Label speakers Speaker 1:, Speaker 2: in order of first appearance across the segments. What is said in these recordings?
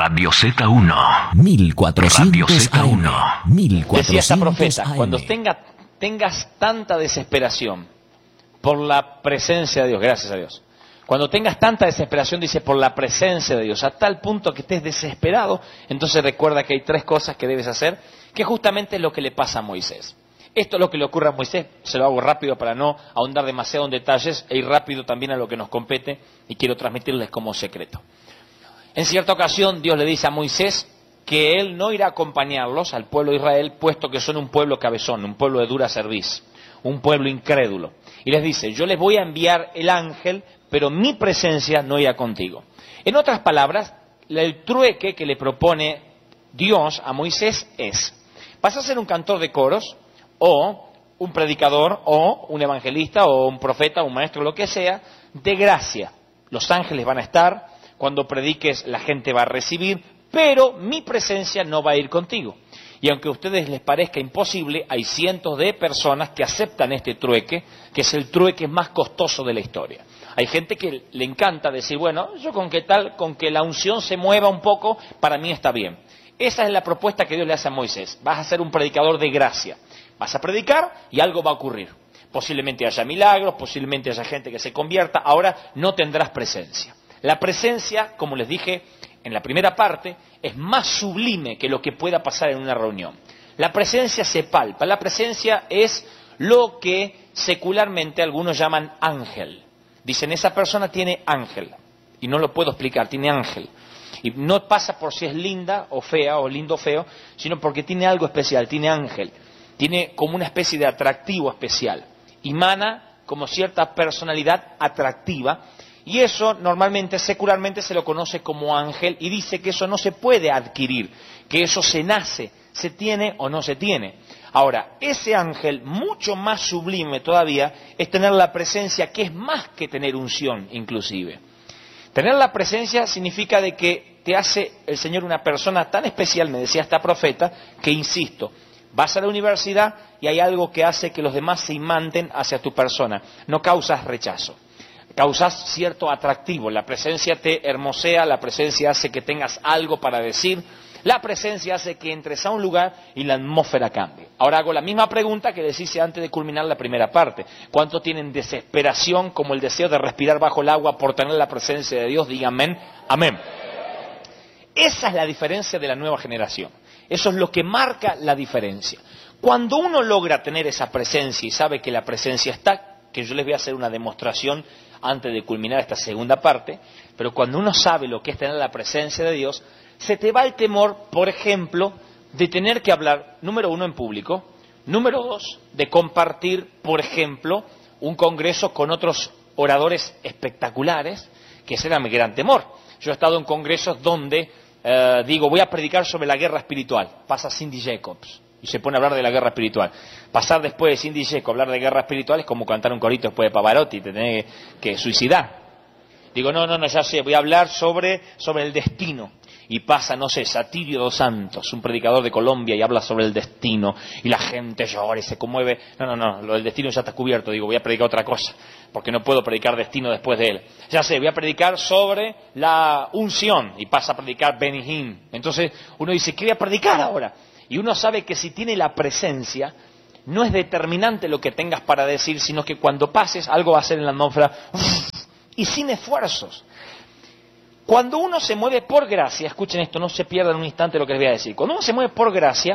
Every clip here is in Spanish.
Speaker 1: Radio Z1. 1400 Radio Z1. AM. 1400
Speaker 2: Decía esta profeta,
Speaker 1: AM.
Speaker 2: cuando tengas tanta desesperación por la presencia de Dios, gracias a Dios. Cuando tengas tanta desesperación, dice, por la presencia de Dios, a tal punto que estés desesperado, entonces recuerda que hay 3 cosas que debes hacer, que justamente es lo que le pasa a Moisés. Esto es lo que le ocurre a Moisés, se lo hago rápido para no ahondar demasiado en detalles, e ir rápido también a lo que nos compete, y quiero transmitirles como secreto. En cierta ocasión, Dios le dice a Moisés que él no irá a acompañarlos al pueblo de Israel, puesto que son un pueblo cabezón, un pueblo de dura cerviz, un pueblo incrédulo. Y les dice, yo les voy a enviar el ángel, pero mi presencia no irá contigo. En otras palabras, el trueque que le propone Dios a Moisés es, vas a ser un cantor de coros, o un predicador, o un evangelista, o un profeta, un maestro, lo que sea, de gracia. Los ángeles van a estar, cuando prediques la gente va a recibir, pero mi presencia no va a ir contigo. Y aunque a ustedes les parezca imposible, hay cientos de personas que aceptan este trueque, que es el trueque más costoso de la historia. Hay gente que le encanta decir, bueno, yo con que la unción se mueva un poco, para mí está bien. Esa es la propuesta que Dios le hace a Moisés. Vas a ser un predicador de gracia. Vas a predicar y algo va a ocurrir. Posiblemente haya milagros, posiblemente haya gente que se convierta. Ahora no tendrás presencia. La presencia, como les dije en la primera parte, es más sublime que lo que pueda pasar en una reunión. La presencia se palpa. La presencia es lo que secularmente algunos llaman ángel. Dicen, esa persona tiene ángel. Y no lo puedo explicar, tiene ángel. Y no pasa por si es linda o fea, o lindo o feo, sino porque tiene algo especial, tiene ángel. Tiene como una especie de atractivo especial. Emana como cierta personalidad atractiva. Y eso normalmente, secularmente, se lo conoce como ángel y dice que eso no se puede adquirir, que eso se nace, se tiene o no se tiene. Ahora, ese ángel, mucho más sublime todavía, es tener la presencia, que es más que tener unción, inclusive. Tener la presencia significa de que te hace el Señor una persona tan especial, me decía esta profeta, que insisto, vas a la universidad y hay algo que hace que los demás se imanten hacia tu persona, no causas rechazo. Causas cierto atractivo, la presencia te hermosea, la presencia hace que tengas algo para decir, la presencia hace que entres a un lugar y la atmósfera cambie. Ahora hago la misma pregunta que les hice antes de culminar la primera parte. ¿Cuánto tienen desesperación como el deseo de respirar bajo el agua por tener la presencia de Dios? Digan amén, amén. Esa es la diferencia de la nueva generación. Eso es lo que marca la diferencia. Cuando uno logra tener esa presencia y sabe que la presencia está, que yo les voy a hacer una demostración antes de culminar esta segunda parte, pero cuando uno sabe lo que es tener la presencia de Dios, se te va el temor, por ejemplo, de tener que hablar, número 1, en público, número 2, de compartir, por ejemplo, un congreso con otros oradores espectaculares, que ese era mi gran temor. Yo he estado en congresos donde digo, voy a predicar sobre la guerra espiritual, pasa Cindy Jacobs, y se pone a hablar de la guerra espiritual. Pasar después de Cindy Jacobs a hablar de guerra espiritual es como cantar un corito después de Pavarotti, te tenés que suicidar. Digo, no, ya sé, voy a hablar sobre el destino. Y pasa, no sé, Satirio dos Santos, un predicador de Colombia, y habla sobre el destino, y la gente llora y se conmueve. No, lo del destino ya está cubierto. Digo, voy a predicar otra cosa, porque no puedo predicar destino después de él. Ya sé, voy a predicar sobre la unción, y pasa a predicar Benny Hinn. Entonces uno dice, ¿qué voy a predicar ahora? Y uno sabe que si tiene la presencia, no es determinante lo que tengas para decir, sino que cuando pases, algo va a ser en la atmósfera, y sin esfuerzos. Cuando uno se mueve por gracia, escuchen esto, no se pierdan un instante lo que les voy a decir. Cuando uno se mueve por gracia,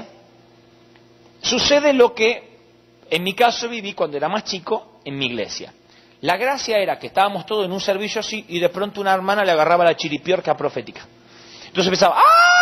Speaker 2: sucede lo que en mi caso viví cuando era más chico en mi iglesia. La gracia era que estábamos todos en un servicio así y de pronto una hermana le agarraba la chiripiorca profética. Entonces empezaba,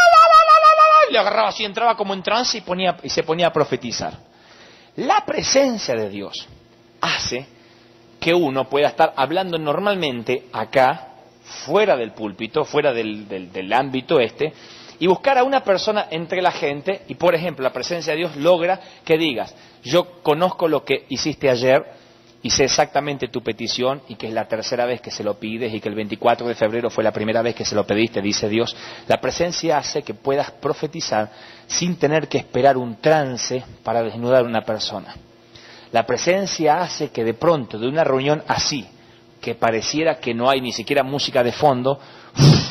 Speaker 2: y le agarraba así, entraba como en trance y se ponía a profetizar. La presencia de Dios hace que uno pueda estar hablando normalmente acá, fuera del púlpito, fuera del ámbito y buscar a una persona entre la gente, y por ejemplo la presencia de Dios logra que digas, yo conozco lo que hiciste ayer y sé exactamente tu petición, y que es la tercera vez que se lo pides, y que el 24 de febrero fue la primera vez que se lo pediste, dice Dios. La presencia hace que puedas profetizar sin tener que esperar un trance para desnudar a una persona. La presencia hace que de pronto, de una reunión así, que pareciera que no hay ni siquiera música de fondo,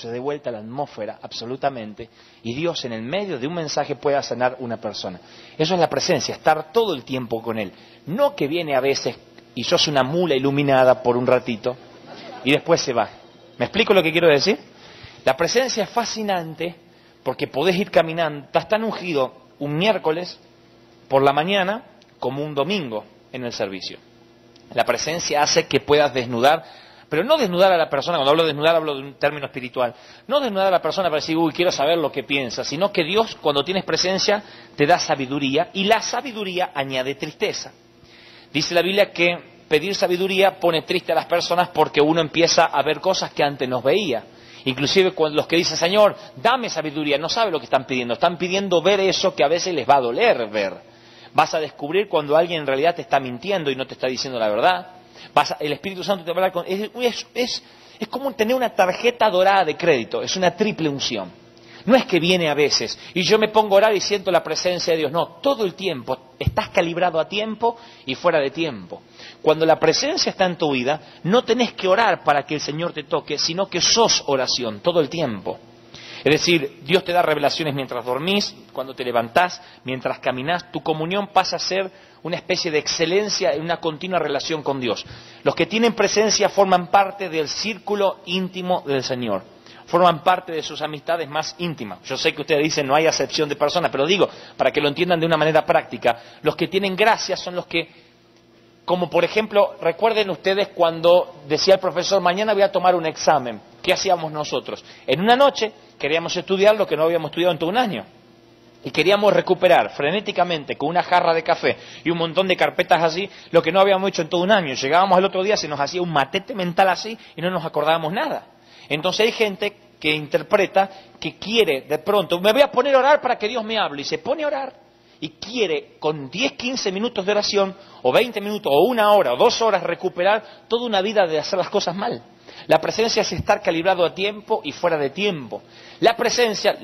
Speaker 2: se dé vuelta la atmósfera absolutamente y Dios en el medio de un mensaje pueda sanar una persona. Eso es la presencia, estar todo el tiempo con Él. No que viene a veces y sos una mula iluminada por un ratito y después se va. ¿Me explico lo que quiero decir? La presencia es fascinante porque podés ir caminando, estás tan ungido un miércoles por la mañana como un domingo en el servicio. La presencia hace que puedas desnudar, pero no desnudar a la persona. Cuando hablo de desnudar hablo de un término espiritual. No desnudar a la persona para decir, uy, quiero saber lo que piensa, sino que Dios, cuando tienes presencia, te da sabiduría, y la sabiduría añade tristeza. Dice la Biblia que pedir sabiduría pone triste a las personas porque uno empieza a ver cosas que antes no veía. Inclusive cuando los que dicen, Señor, dame sabiduría, no saben lo que están pidiendo ver eso que a veces les va a doler ver. Vas a descubrir cuando alguien en realidad te está mintiendo y no te está diciendo la verdad. El Espíritu Santo te va a hablar con... Es como tener una tarjeta dorada de crédito, es una triple unción. No es que viene a veces y yo me pongo a orar y siento la presencia de Dios. No, todo el tiempo estás calibrado a tiempo y fuera de tiempo. Cuando la presencia está en tu vida, no tenés que orar para que el Señor te toque, sino que sos oración todo el tiempo. Es decir, Dios te da revelaciones mientras dormís, cuando te levantás, mientras caminás. Tu comunión pasa a ser una especie de excelencia en una continua relación con Dios. Los que tienen presencia forman parte del círculo íntimo del Señor. Forman parte de sus amistades más íntimas. Yo sé que ustedes dicen no hay acepción de personas, pero digo, para que lo entiendan de una manera práctica, los que tienen gracia son los que, como por ejemplo, recuerden ustedes cuando decía el profesor, mañana voy a tomar un examen. ¿Qué hacíamos nosotros? En una noche queríamos estudiar lo que no habíamos estudiado en todo un año. Y queríamos recuperar frenéticamente con una jarra de café y un montón de carpetas así lo que no habíamos hecho en todo un año. Llegábamos al otro día, se nos hacía un matete mental así y no nos acordábamos nada. Entonces hay gente que interpreta, que quiere de pronto, me voy a poner a orar para que Dios me hable, y se pone a orar y quiere con 10, 15 minutos de oración, o 20 minutos, o 1 hora, o 2 horas recuperar toda una vida de hacer las cosas mal. La presencia es estar calibrado a tiempo y fuera de tiempo. La presencia,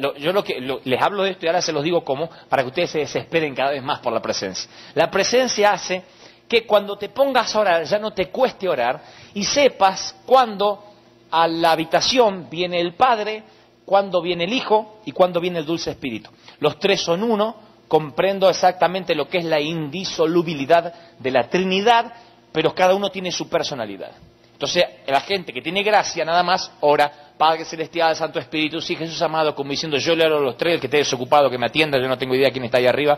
Speaker 2: les hablo de esto y ahora se los digo como, para que ustedes se desesperen cada vez más por la presencia. La presencia hace que cuando te pongas a orar ya no te cueste orar y sepas cuándo a la habitación viene el Padre, cuándo viene el Hijo y cuándo viene el Dulce Espíritu. Los tres son uno, comprendo exactamente lo que es la indisolubilidad de la Trinidad, pero cada uno tiene su personalidad. Entonces, la gente que tiene gracia nada más ora, Padre Celestial, Santo Espíritu, sí, Jesús amado, como diciendo, yo le oro a los tres, el que esté desocupado, que me atienda, yo no tengo idea quién está ahí arriba.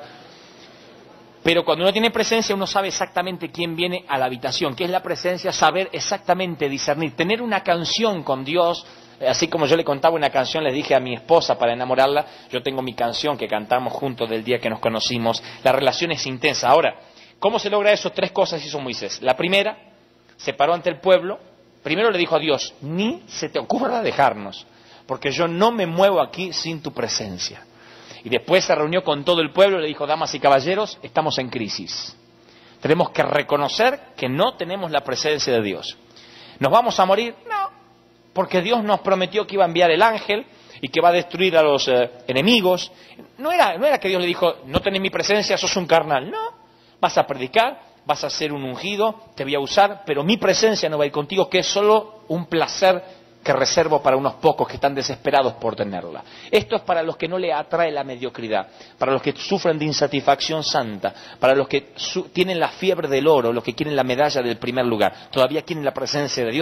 Speaker 2: Pero cuando uno tiene presencia, uno sabe exactamente quién viene a la habitación. ¿Qué es la presencia? Saber exactamente discernir, tener una canción con Dios. Así como yo le contaba una canción, les dije a mi esposa para enamorarla, yo tengo mi canción que cantamos juntos del día que nos conocimos. La relación es intensa. Ahora, ¿cómo se logra eso? 3 cosas hizo Moisés. La primera, se paró ante el pueblo, primero le dijo a Dios, ni se te ocurra dejarnos, porque yo no me muevo aquí sin tu presencia. Y después se reunió con todo el pueblo y le dijo, damas y caballeros, estamos en crisis. Tenemos que reconocer que no tenemos la presencia de Dios. ¿Nos vamos a morir? No, porque Dios nos prometió que iba a enviar el ángel y que va a destruir a los enemigos. No era que Dios le dijo, no tenés mi presencia, sos un carnal. No, vas a predicar, vas a ser un ungido, te voy a usar, pero mi presencia no va a ir contigo, que es solo un placer que reservo para unos pocos que están desesperados por tenerla. Esto es para los que no le atrae la mediocridad, para los que sufren de insatisfacción santa, para los que tienen la fiebre del oro, los que quieren la medalla del primer lugar, todavía quieren la presencia de Dios.